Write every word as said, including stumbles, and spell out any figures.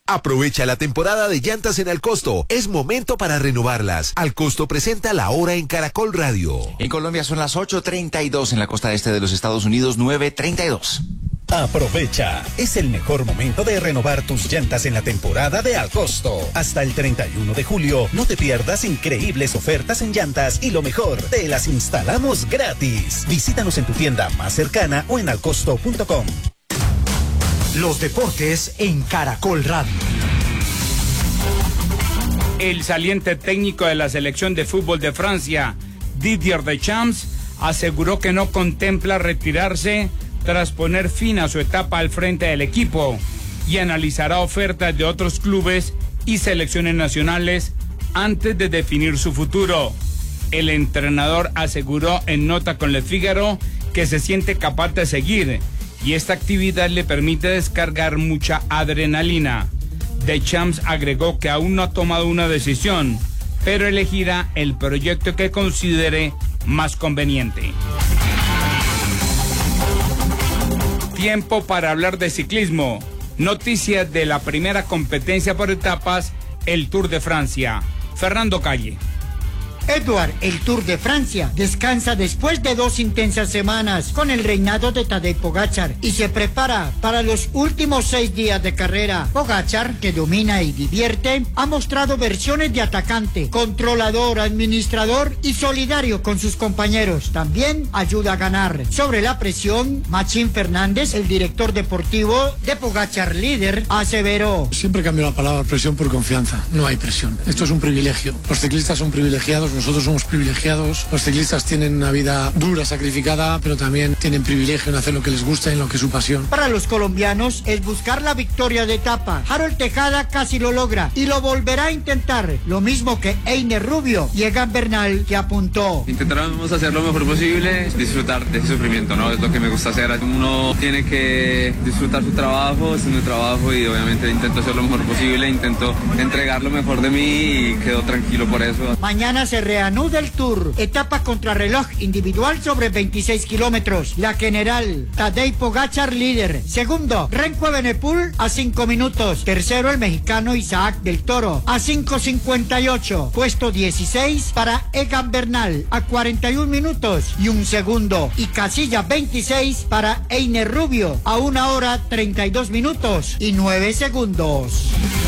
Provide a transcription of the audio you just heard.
Aprovecha la temporada de llantas en Alcosto. Es momento para renovarlas. Alcosto presenta La Hora en Caracol Radio. En Colombia son las ocho treinta y dos, en la costa este de los Estados Unidos nueve treinta y dos. Aprovecha, es el mejor momento de renovar tus llantas en la temporada de Alcosto. Hasta el treinta y uno de julio, no te pierdas increíbles ofertas en llantas y lo mejor, te las instalamos gratis. Visítanos en tu tienda más cercana o en alcosto punto com. Los deportes en Caracol Radio. El saliente técnico de la selección de fútbol de Francia, Didier Deschamps, aseguró que no contempla retirarse tras poner fin a su etapa al frente del equipo y analizará ofertas de otros clubes y selecciones nacionales antes de definir su futuro. El entrenador aseguró en nota con Le Figaro que se siente capaz de seguir y esta actividad le permite descargar mucha adrenalina. Deschamps agregó que aún no ha tomado una decisión, pero elegirá el proyecto que considere más conveniente. Tiempo para hablar de ciclismo. Noticias de la primera competencia por etapas, el Tour de Francia. Fernando Calle. Edward, el Tour de Francia descansa después de dos intensas semanas con el reinado de Tadej Pogačar y se prepara para los últimos seis días de carrera. Pogačar, que domina y divierte, ha mostrado versiones de atacante, controlador, administrador y solidario con sus compañeros. También ayuda a ganar. Sobre la presión, Machín Fernández, el director deportivo de Pogačar líder, aseveró: siempre cambio la palabra presión por confianza. No hay presión. Esto es un privilegio. Los ciclistas son privilegiados. Nosotros somos privilegiados, los ciclistas tienen una vida dura, sacrificada, pero también tienen privilegio en hacer lo que les gusta y en lo que es su pasión. Para los colombianos es buscar la victoria de etapa. Harold Tejada casi lo logra y lo volverá a intentar, lo mismo que Einer Rubio y Egan Bernal, que apuntó: intentaremos hacer lo mejor posible, disfrutar de ese sufrimiento, ¿no? Es lo que me gusta hacer. Uno tiene que disfrutar su trabajo, es mi trabajo y obviamente intento hacer lo mejor posible, intento entregar lo mejor de mí y quedo tranquilo por eso. Mañana se reanuda el Tour, etapa contrarreloj individual sobre veintiséis kilómetros. La general, Tadej Pogačar líder. Segundo, Renko Evenepoel a cinco minutos. Tercero, el mexicano Isaac del Toro a cinco cincuenta y ocho. Puesto dieciséis para Egan Bernal a cuarenta y un minutos y un segundo. Y casilla veintiséis para Einer Rubio a una hora treinta y dos minutos y nueve segundos.